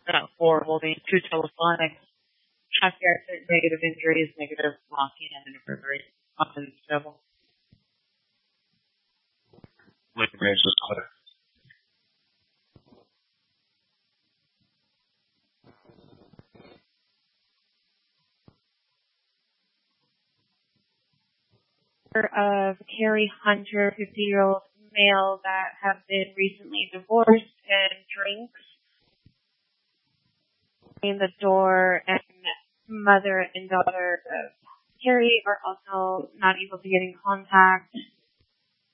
for holding two telephonics. After negative injuries, negative locking, and very often civil. Lincoln Range is clear. Of Carrie Hunter, 50-year-old male that have been recently divorced and drinks in the door, and mother and daughter of Carrie are also not able to get in contact.